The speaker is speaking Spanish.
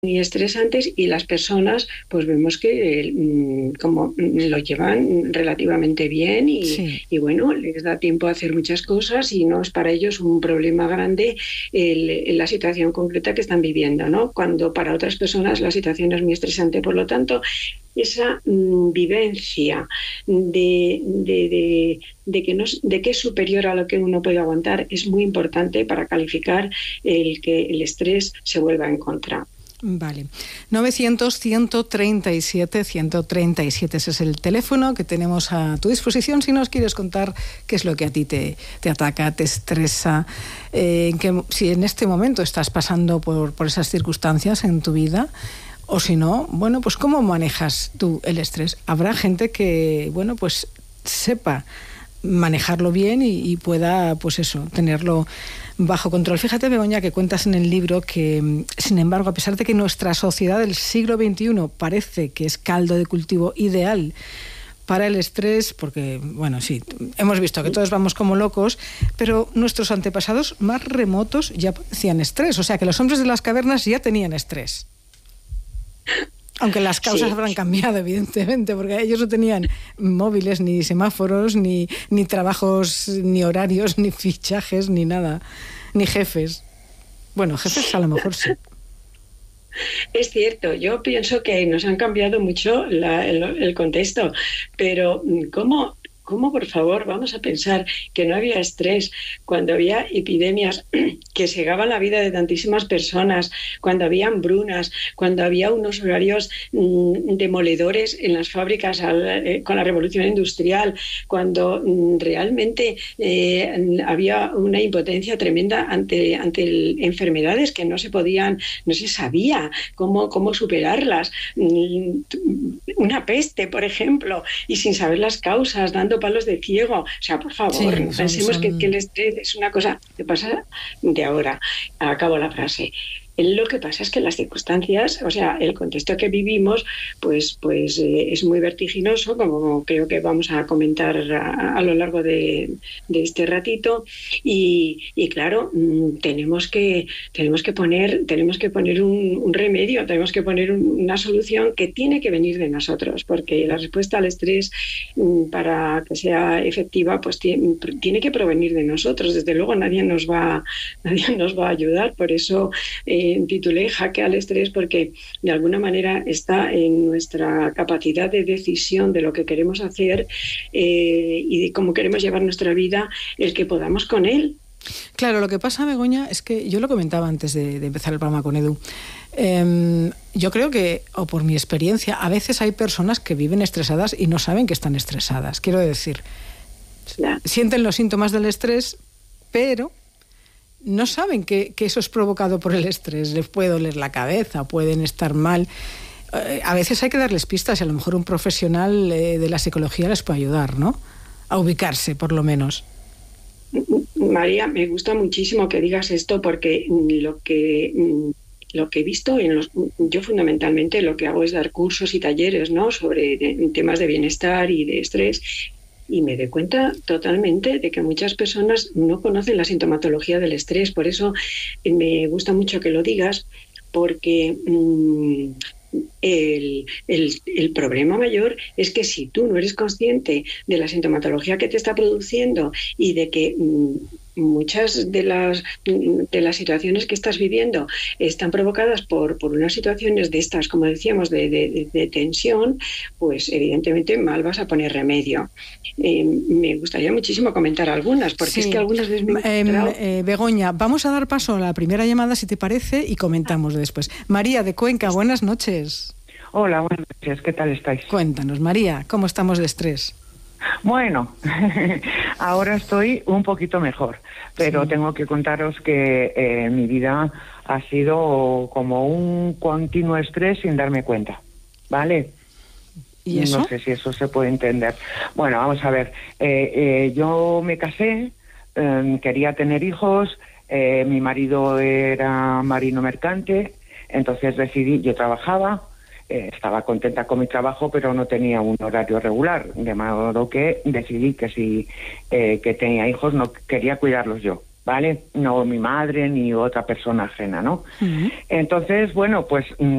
muy estresantes y las personas pues vemos que como lo llevan relativamente bien Sí, y bueno, les da tiempo a hacer muchas cosas y no es para ellos un problema grande la situación concreta que están viviendo, ¿no? Cuando para otras personas la situación es muy estresante. Por lo tanto, esa vivencia de que es superior a lo que uno puede aguantar es muy importante para calificar el que el estrés se vuelva en contra. vale. 900-137-137, ese es el teléfono que tenemos a tu disposición si nos quieres contar qué es lo que a ti te ataca, te estresa, si en este momento estás pasando por esas circunstancias en tu vida. O si no, bueno, pues ¿cómo manejas tú el estrés? Habrá gente que, bueno, pues sepa manejarlo bien y pueda, pues eso, tenerlo bajo control. Fíjate, Begoña, que cuentas en el libro que, sin embargo, a pesar de que nuestra sociedad del siglo XXI parece que es caldo de cultivo ideal para el estrés, porque, bueno, sí, hemos visto que todos vamos como locos, pero nuestros antepasados más remotos ya padecían estrés, o sea que los hombres de las cavernas ya tenían estrés. Aunque las causas Sí, habrán cambiado, evidentemente, porque ellos no tenían móviles, ni semáforos, ni trabajos, ni horarios, ni fichajes, ni nada, ni jefes. Bueno, jefes a lo mejor sí. es cierto, yo pienso que nos han cambiado mucho el contexto, pero ¿cómo, por favor, vamos a pensar que no había estrés cuando había epidemias que segaban la vida de tantísimas personas, cuando había hambrunas, cuando había unos horarios demoledores en las fábricas con la revolución industrial, cuando realmente había una impotencia tremenda ante enfermedades que no se sabía cómo superarlas. Una peste, por ejemplo, y sin saber las causas, dando palos de ciego. O sea, por favor, Sí, no pensemos que el estrés es una cosa que pasa de ahora. Acabo la frase. Lo que pasa es que las circunstancias, o sea, el contexto que vivimos, es muy vertiginoso, como creo que vamos a comentar a lo largo de este ratito. Y claro, tenemos que poner un remedio, tenemos que poner una solución que tiene que venir de nosotros, porque la respuesta al estrés, para que sea efectiva, pues tiene que provenir de nosotros. Desde luego nadie nos va a ayudar. Por eso titulé Jaque al estrés, porque de alguna manera está en nuestra capacidad de decisión de lo que queremos hacer y de cómo queremos llevar nuestra vida, el que podamos con él. Claro, lo que pasa, Begoña, es que yo lo comentaba antes de empezar el programa con Edu. Yo creo que, o por mi experiencia, a veces hay personas que viven estresadas y no saben que están estresadas. Quiero decir, Ya. sienten los síntomas del estrés, pero no saben que eso es provocado por el estrés. Les puede doler la cabeza, pueden estar mal. A veces hay que darles pistas y a lo mejor un profesional de la psicología les puede ayudar, ¿no? A ubicarse, por lo menos. María, me gusta muchísimo que digas esto, porque lo que he visto yo fundamentalmente lo que hago es dar cursos y talleres, ¿no?, sobre temas de bienestar y de estrés, y me doy cuenta totalmente de que muchas personas no conocen la sintomatología del estrés. Por eso me gusta mucho que lo digas, porque el problema mayor es que si tú no eres consciente de la sintomatología que te está produciendo y de que muchas de las situaciones que estás viviendo están provocadas por unas situaciones de estas, como decíamos, de tensión, pues evidentemente mal vas a poner remedio. Me gustaría muchísimo comentar algunas, porque es que Sí. algunas veces me he encontrado. Begoña, vamos a dar paso a la primera llamada, si te parece, y comentamos después. María de Cuenca, buenas noches. Hola, buenas noches, ¿qué tal estáis? Cuéntanos, María, ¿cómo estamos de estrés? Bueno, ahora estoy un poquito mejor, pero Sí. tengo que contaros que mi vida ha sido como un continuo estrés sin darme cuenta, ¿vale? ¿Y No eso? sé si eso se puede entender. Bueno, vamos a ver, yo me casé, quería tener hijos, mi marido era marino mercante, entonces decidí, yo trabajaba, estaba contenta con mi trabajo, pero no tenía un horario regular, de modo que decidí que si que tenía hijos no quería cuidarlos yo, ¿vale? No mi madre ni otra persona ajena, ¿no? Uh-huh. Entonces, bueno, pues